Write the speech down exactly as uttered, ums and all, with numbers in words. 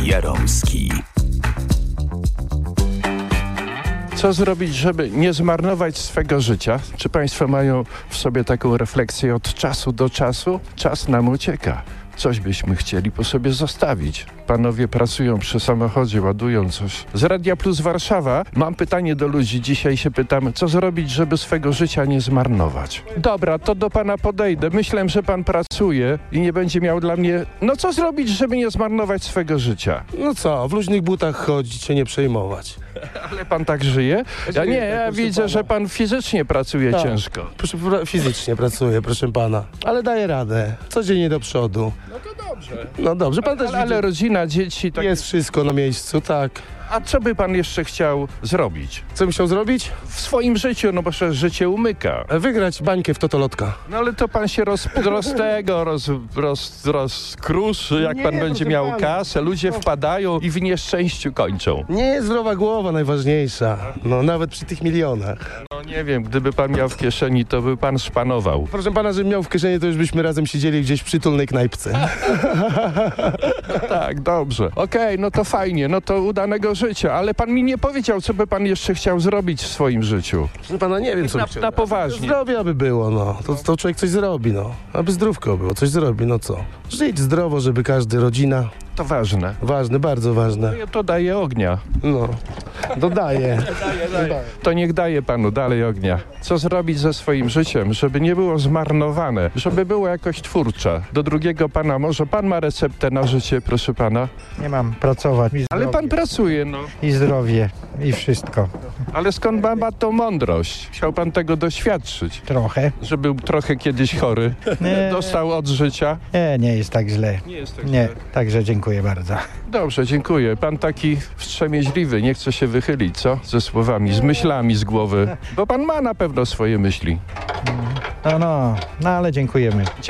Jaromski. Co zrobić, żeby nie zmarnować swego życia? Czy państwo mają w sobie taką refleksję od czasu do czasu? Czas nam ucieka. Coś byśmy chcieli po sobie zostawić. Panowie pracują przy samochodzie, ładują coś. Z Radia Plus Warszawa mam pytanie do ludzi. Dzisiaj się pytam, co zrobić, żeby swego życia nie zmarnować? Dobra, to do pana podejdę. Myślę, że pan pracuje i nie będzie miał dla mnie... No co zrobić, żeby nie zmarnować swego życia? No co, w luźnych butach chodzić, się nie przejmować. Ale pan tak żyje? Ja nie, ja proszę widzę, pana. że pan fizycznie pracuje Tak. ciężko. Proszę, pra- fizycznie pracuję, proszę pana. Ale daję radę. Codziennie do przodu. No to dobrze. No dobrze, pan też Ale, ale widzi, rodzina, dzieci... Tak... jest wszystko na miejscu, tak. A co by pan jeszcze chciał zrobić? Co bym chciał zrobić? W swoim życiu, no bo przecież życie umyka. Wygrać bańkę w totolotka. No ale to pan się roz, roz tego, roz, roz, rozkruszy, jak Nie, pan będzie proszę miał pana. kasę. Ludzie wpadają i w nieszczęściu kończą. Nie, zdrowa głowa najważniejsza. No nawet przy tych milionach. No nie wiem, gdyby pan miał w kieszeni, to by pan szpanował. Proszę pana, żebym miał w kieszeni, to już byśmy razem siedzieli gdzieś w przytulnej knajpce. Tak, dobrze. Okej, no to fajnie, no to udanego życia. Ale pan mi nie powiedział, co by pan jeszcze chciał zrobić w swoim życiu. Proszę pana, nie wiem, co Na, bym chciał. na poważnie. Zdrowie aby było, no. To, to człowiek coś zrobi, no. Aby zdrówko było, coś zrobi, no co. Żyć zdrowo, żeby każdy, rodzina. To ważne. Ważne, bardzo ważne. No, to daje ognia. No. Dodaję. To niech daje panu dalej ognia. Co zrobić ze swoim życiem, żeby nie było zmarnowane, żeby było jakoś twórcze. Do drugiego pana, może pan ma receptę na życie, proszę pana? Nie mam pracować. I Ale pan pracuje, no. I zdrowie, i wszystko. Ale skąd pan ma tą mądrość? Chciał pan tego doświadczyć, Trochę. że był trochę kiedyś chory, Nie. dostał od życia. Nie, nie jest tak źle. Nie jest tak Nie, także dziękuję bardzo. Dobrze, dziękuję. Pan taki wstrzemięźliwy, nie chce się wychylić, co? Ze słowami, z myślami z głowy. Bo pan ma na pewno swoje myśli. No, no, no ale dziękujemy.